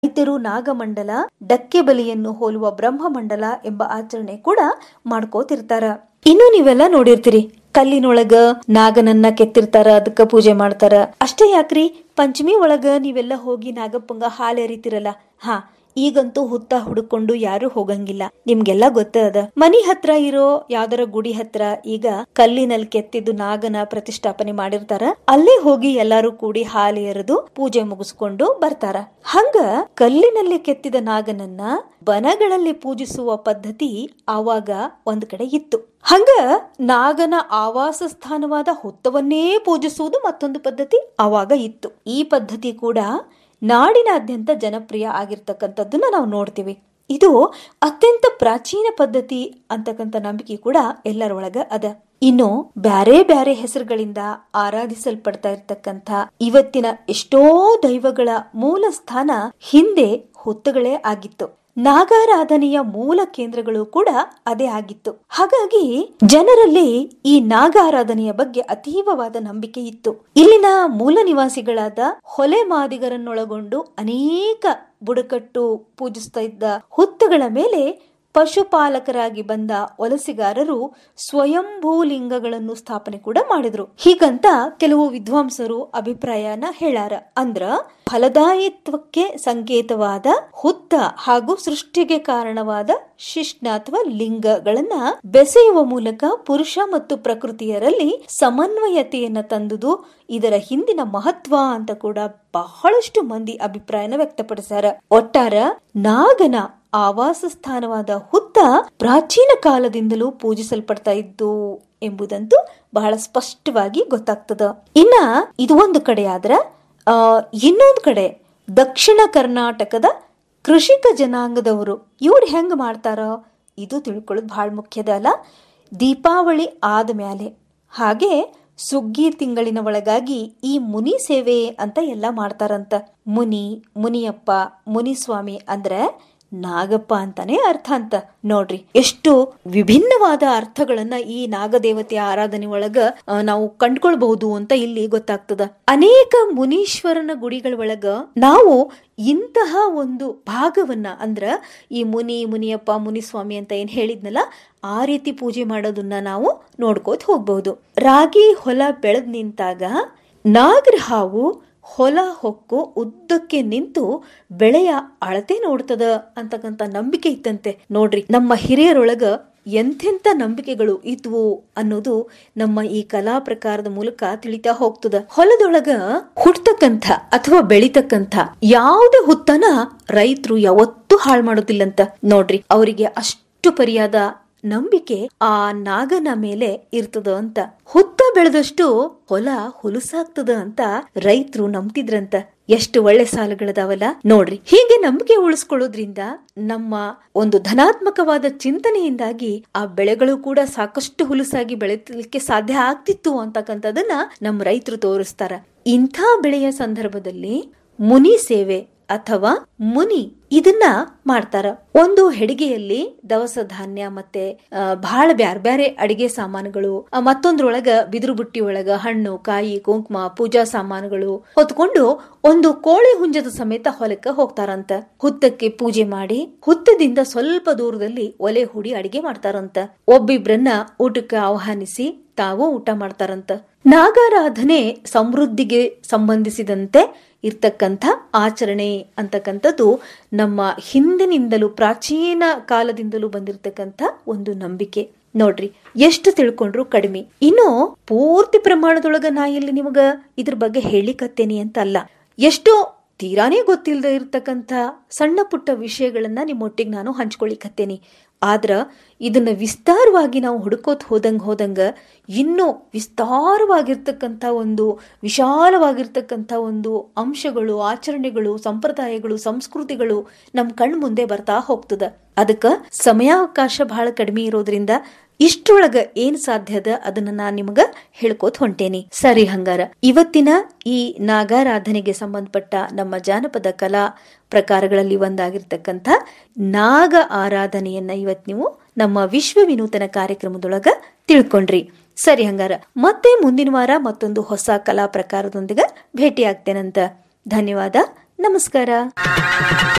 ರೈತರು ನಾಗಮಂಡಲ, ಡಕ್ಕೆ ಬಲಿಯನ್ನು ಹೋಲುವ ಬ್ರಹ್ಮಮಂಡಲ ಎಂಬ ಆಚರಣೆ ಕೂಡ ಮಾಡ್ಕೋತಿರ್ತಾರ. ಇನ್ನು ನೀವೆಲ್ಲ ನೋಡಿರ್ತೀರಿ, ಕಲ್ಲಿನೊಳಗ ನಾಗನನ್ನ ಕೆತ್ತಿರ್ತಾರ, ಅದಕ್ಕ ಪೂಜೆ ಮಾಡ್ತಾರ. ಅಷ್ಟೇ ಯಾಕ್ರಿ, ಪಂಚಮಿ ಒಳಗ ನೀವೆಲ್ಲ ಹೋಗಿ ನಾಗಪ್ಪಂಗ ಹಾಲು ಎರಿತಿರಲ್ಲ. ಈಗಂತೂ ಹುತ್ತ ಹುಡುಕೊಂಡು ಯಾರು ಹೋಗಂಗಿಲ್ಲ, ನಿಮ್ಗೆಲ್ಲ ಗೊತ್ತದ. ಮನಿ ಹತ್ರ ಇರೋ ಯಾವ್ದಾರ ಗುಡಿ ಹತ್ರ ಈಗ ಕಲ್ಲಿನಲ್ಲಿ ಕೆತ್ತಿದ್ದು ನಾಗನ ಪ್ರತಿಷ್ಠಾಪನೆ ಮಾಡಿರ್ತಾರ. ಅಲ್ಲೇ ಹೋಗಿ ಎಲ್ಲಾರು ಕೂಡಿ ಹಾಲು ಎರೆದು ಪೂಜೆ ಮುಗಿಸ್ಕೊಂಡು ಬರ್ತಾರ. ಹಂಗ ಕಲ್ಲಿನಲ್ಲಿ ಕೆತ್ತಿದ ನಾಗನನ್ನ ಬನಗಳಲ್ಲಿ ಪೂಜಿಸುವ ಪದ್ಧತಿ ಆವಾಗ ಒಂದ್ ಕಡೆ ಇತ್ತು. ಹಂಗ ನಾಗನ ಆವಾಸ ಸ್ಥಾನವಾದ ಹುತ್ತವನ್ನೇ ಪೂಜಿಸುವುದು ಮತ್ತೊಂದು ಪದ್ಧತಿ ಆವಾಗ ಇತ್ತು. ಈ ಪದ್ಧತಿ ಕೂಡ ನಾಡಿನಾದ್ಯಂತ ಜನಪ್ರಿಯ ಆಗಿರ್ತಕ್ಕಂಥದ್ದನ್ನ ನಾವು ನೋಡ್ತೀವಿ. ಇದು ಅತ್ಯಂತ ಪ್ರಾಚೀನ ಪದ್ಧತಿ ಅಂತಕ್ಕಂಥ ನಂಬಿಕೆ ಕೂಡ ಎಲ್ಲರೊಳಗ ಅದ. ಇನ್ನು ಬ್ಯಾರೆ ಬ್ಯಾರೆ ಹೆಸರುಗಳಿಂದ ಆರಾಧಿಸಲ್ಪಡ್ತಾ ಇರ್ತಕ್ಕಂಥ ಇವತ್ತಿನ ಎಷ್ಟೋ ದೈವಗಳ ಮೂಲ ಸ್ಥಾನ ಹಿಂದೆ ಹುತ್ತಗಳೇ ಆಗಿತ್ತು. ನಾಗಾರಾಧನೆಯ ಮೂಲ ಕೇಂದ್ರಗಳು ಕೂಡ ಅದೇ ಆಗಿತ್ತು. ಹಾಗಾಗಿ ಜನರಲ್ಲಿ ಈ ನಾಗಾರಾಧನೆಯ ಬಗ್ಗೆ ಅತೀವವಾದ ನಂಬಿಕೆ ಇತ್ತು. ಇಲ್ಲಿನ ಮೂಲ ನಿವಾಸಿಗಳಾದ ಹೊಲೆ ಮಾದಿಗರನ್ನೊಳಗೊಂಡು ಅನೇಕ ಬುಡಕಟ್ಟು ಪೂಜಿಸ್ತಾ ಇದ್ದ ಹುತ್ತಗಳ ಮೇಲೆ ಪಶುಪಾಲಕರಾಗಿ ಬಂದ ವಲಸಿಗಾರರು ಸ್ವಯಂಭೂಲಿಂಗಗಳನ್ನು ಸ್ಥಾಪನೆ ಕೂಡ ಮಾಡಿದ್ರು. ಹೀಗಂತ ಕೆಲವು ವಿದ್ವಾಂಸರು ಅಭಿಪ್ರಾಯನ ಹೇಳಾರ. ಅಂದ್ರ ಫಲದಾಯಿತ್ವಕ್ಕೆ ಸಂಕೇತವಾದ ಹುತ್ತ ಹಾಗೂ ಸೃಷ್ಟಿಗೆ ಕಾರಣವಾದ ಶಿಷ್ಣ ಅಥವಾ ಲಿಂಗಗಳನ್ನ ಬೆಸೆಯುವ ಮೂಲಕ ಪುರುಷ ಮತ್ತು ಪ್ರಕೃತಿಯರಲ್ಲಿ ಸಮನ್ವಯತೆಯನ್ನ ತಂದುದು ಇದರ ಹಿಂದಿನ ಮಹತ್ವ ಅಂತ ಕೂಡ ಬಹಳಷ್ಟು ಮಂದಿ ಅಭಿಪ್ರಾಯನ ವ್ಯಕ್ತಪಡಿಸ್ಯಾರ. ಒಟ್ಟಾರ ನಾಗನ ಆವಾಸ ಸ್ಥಾನವಾದ ಹುತ್ತ ಪ್ರಾಚೀನ ಕಾಲದಿಂದಲೂ ಪೂಜಿಸಲ್ಪಡ್ತಾ ಇದ್ದು ಎಂಬುದಂತೂ ಬಹಳ ಸ್ಪಷ್ಟವಾಗಿ ಗೊತ್ತಾಗ್ತದ. ಇನ್ನ ಇದು ಒಂದು ಕಡೆ ಆದ್ರ ಇನ್ನೊಂದು ಕಡೆ ದಕ್ಷಿಣ ಕರ್ನಾಟಕದ ಕೃಷಿಕ ಜನಾಂಗದವರು ಇವ್ರು ಹೆಂಗ್ ಮಾಡ್ತಾರ ಇದು ತಿಳ್ಕೊಳ್ಳೋದು ಬಹಳ ಮುಖ್ಯದ ಅಲ್ಲ. ದೀಪಾವಳಿ ಆದ್ಮೇಲೆ ಹಾಗೆ ಸುಗ್ಗಿ ತಿಂಗಳಿನ ಒಳಗಾಗಿ ಈ ಮುನಿ ಸೇವೆ ಅಂತ ಎಲ್ಲ ಮಾಡ್ತಾರಂತ. ಮುನಿಯಪ್ಪ, ಮುನಿಸ್ವಾಮಿ ಅಂದ್ರೆ ನಾಗಪ್ಪ ಅಂತಾನೆ ಅರ್ಥ ಅಂತ. ನೋಡ್ರಿ ಎಷ್ಟು ವಿಭಿನ್ನವಾದ ಅರ್ಥಗಳನ್ನ ಈ ನಾಗದೇವತೆಯ ಆರಾಧನೆ ಒಳಗ ನಾವು ಕಂಡ್ಕೊಳ್ಬಹುದು ಅಂತ ಇಲ್ಲಿ ಗೊತ್ತಾಗ್ತದ. ಅನೇಕ ಮುನೀಶ್ವರನ ಗುಡಿಗಳ ಒಳಗ ನಾವು ಇಂತಹ ಒಂದು ಭಾಗವನ್ನ ಅಂದ್ರ ಈ ಮುನಿಯಪ್ಪ, ಮುನಿಸ್ವಾಮಿ ಅಂತ ಏನ್ ಹೇಳಿದ್ನಲ್ಲ ಆ ರೀತಿ ಪೂಜೆ ಮಾಡೋದನ್ನ ನಾವು ನೋಡ್ಕೋತ ಹೋಗ್ಬಹುದು. ರಾಗಿ ಹೊಲ ಬೆಳೆದ್ ನಿಂತಾಗ ನಾಗರ ಹಾವು ಹೊಲ ಹೊಕ್ಕು ಉದ್ದಕ್ಕೆ ನಿಂತು ಬೆಳೆಯ ಅಳತೆ ನೋಡ್ತದ ಅಂತಕ್ಕಂತ ನಂಬಿಕೆ ಇತ್ತಂತೆ. ನೋಡ್ರಿ, ನಮ್ಮ ಹಿರಿಯರೊಳಗ ಎಂಥೆಂಥ ನಂಬಿಕೆಗಳು ಇದ್ವು ಅನ್ನೋದು ನಮ್ಮ ಈ ಕಲಾ ಪ್ರಕಾರದ ಮೂಲಕ ತಿಳಿತಾ ಹೋಗ್ತದ. ಹೊಲದೊಳಗ ಹುಟ್ಟತಕ್ಕಂಥ ಅಥವಾ ಬೆಳಿತಕ್ಕಂಥ ಯಾವುದೇ ಹುತ್ತನ ರೈತರು ಯಾವತ್ತೂ ಹಾಳು ಮಾಡೋದಿಲ್ಲಂತ. ನೋಡ್ರಿ, ಅವರಿಗೆ ಅಷ್ಟು ಪರಿಯಾದ ನಂಬಿಕೆ ಆ ನಾಗನ ಮೇಲೆ ಇರ್ತದ ಅಂತ. ಹುತ್ತ ಬೆಳೆದಷ್ಟು ಹೊಲ ಹುಲುಸಾಗ್ತದ ಅಂತ ರೈತರು ನಂಬ್ತಿದ್ರಂತ. ಎಷ್ಟು ಒಳ್ಳೆ ಸಾಲುಗಳದಾವಲ್ಲ ನೋಡ್ರಿ. ಹೀಗೆ ನಂಬಿಕೆ ಉಳಿಸ್ಕೊಳ್ಳೋದ್ರಿಂದ ನಮ್ಮ ಒಂದು ಧನಾತ್ಮಕವಾದ ಚಿಂತನೆಯಿಂದಾಗಿ ಆ ಬೆಳೆಗಳು ಕೂಡ ಸಾಕಷ್ಟು ಹುಲುಸಾಗಿ ಬೆಳೆಯಲಿಕ್ಕೆ ಸಾಧ್ಯ ಆಗ್ತಿತ್ತು ಅಂತಕ್ಕಂಥದನ್ನ ನಮ್ಮ ರೈತರು ತೋರಿಸ್ತಾರ. ಇಂಥ ಬೆಳೆಯ ಸಂದರ್ಭದಲ್ಲಿ ಮುನಿ ಸೇವೆ ಅಥವಾ ಮುನಿ ಇದನ್ನ ಮಾಡ್ತಾರ. ಒಂದು ಹೆಡಿಗೆಯಲ್ಲಿ ದವಸ ಧಾನ್ಯ ಮತ್ತೆ ಬಹಳ ಬ್ಯಾರೆ ಅಡಿಗೆ ಸಾಮಾನುಗಳು, ಮತ್ತೊಂದ್ರೊಳಗ ಬಿದಿರು ಬುಟ್ಟಿ ಒಳಗ ಹಣ್ಣು, ಕಾಯಿ, ಕುಂಕುಮ, ಪೂಜಾ ಸಾಮಾನುಗಳು ಹೊತ್ಕೊಂಡು ಒಂದು ಕೋಳಿ ಹುಂಜದ ಸಮೇತ ಹೊಲಕ್ಕ ಹೋಗ್ತಾರಂತ. ಹುತ್ತಕ್ಕೆ ಪೂಜೆ ಮಾಡಿ ಹುತ್ತದಿಂದ ಸ್ವಲ್ಪ ದೂರದಲ್ಲಿ ಒಲೆ ಹುಡಿ ಅಡಿಗೆ ಮಾಡ್ತಾರಂತ. ಒಬ್ಬಿಬ್ರನ್ನ ಊಟಕ್ಕೆ ಆಹ್ವಾನಿಸಿ ತಾವು ಊಟ ಮಾಡ್ತಾರಂತ. ನಾಗಾರಾಧನೆ ಸಮೃದ್ಧಿಗೆ ಸಂಬಂಧಿಸಿದಂತೆ ಇರ್ತಕ್ಕಂಥ ಆಚರಣೆ ಅಂತಕ್ಕಂಥದ್ದು ನಮ್ಮ ಹಿಂದಿನಿಂದಲೂ ಪ್ರಾಚೀನ ಕಾಲದಿಂದಲೂ ಬಂದಿರತಕ್ಕಂಥ ಒಂದು ನಂಬಿಕೆ. ನೋಡ್ರಿ, ಎಷ್ಟು ತಿಳ್ಕೊಂಡ್ರು ಕಡಿಮೆ. ಇನ್ನು ಪೂರ್ತಿ ಪ್ರಮಾಣದೊಳಗ ನಾ ಇಲ್ಲಿ ನಿಮಗ ಇದ್ರ ಬಗ್ಗೆ ಹೇಳಿಕತ್ತೇನಿ ಅಂತ ಅಲ್ಲ, ಎಷ್ಟೋ ತೀರಾನೇ ಗೊತ್ತಿಲ್ಲದೆ ಇರ್ತಕ್ಕಂಥ ಸಣ್ಣ ಪುಟ್ಟ ವಿಷಯಗಳನ್ನ ನಿಮ್ಮೊಟ್ಟಿಗೆ ನಾನು ಹಂಚ್ಕೊಳಿಕತ್ತೇನಿ. ಆದ್ರ ಇದನ್ನ ವಿಸ್ತಾರವಾಗಿ ನಾವು ಹುಡುಕೋತ್ ಹೋದಂಗ ಇನ್ನೂ ವಿಸ್ತಾರವಾಗಿರ್ತಕ್ಕಂಥ ಒಂದು ವಿಶಾಲವಾಗಿರ್ತಕ್ಕಂಥ ಒಂದು ಅಂಶಗಳು, ಆಚರಣೆಗಳು, ಸಂಪ್ರದಾಯಗಳು, ಸಂಸ್ಕೃತಿಗಳು ನಮ್ ಕಣ್ ಮುಂದೆ ಬರ್ತಾ ಹೋಗ್ತದ. ಅದಕ್ಕ ಸಮಯಾವಕಾಶ ಬಹಳ ಕಡಿಮೆ ಇರೋದ್ರಿಂದ ಇಷ್ಟೊಳಗ ಏನ್ ಸಾಧ್ಯದ ಅದನ್ನ ನಾನ್ ನಿಮಗ ಹೇಳ್ಕೋತ ಹೊಂಟೇನಿ. ಸರಿ, ಹಂಗಾರ ಇವತ್ತಿನ ಈ ನಾಗಾರಾಧನೆಗೆ ಸಂಬಂಧಪಟ್ಟ ನಮ್ಮ ಜಾನಪದ ಕಲಾ ಪ್ರಕಾರಗಳಲ್ಲಿ ಒಂದಾಗಿರ್ತಕ್ಕಂಥ ನಾಗ ಆರಾಧನೆಯನ್ನ ಇವತ್ ನೀವು ನಮ್ಮ ವಿಶ್ವ ವಿನೂತನ ಕಾರ್ಯಕ್ರಮದೊಳಗ ತಿಳ್ಕೊಂಡ್ರಿ. ಸರಿ, ಹಂಗಾರ ಮತ್ತೆ ಮುಂದಿನ ವಾರ ಮತ್ತೊಂದು ಹೊಸ ಕಲಾ ಪ್ರಕಾರದೊಂದಿಗೆ ಭೇಟಿ ಆಗ್ತೇನಂತ. ಧನ್ಯವಾದ, ನಮಸ್ಕಾರ.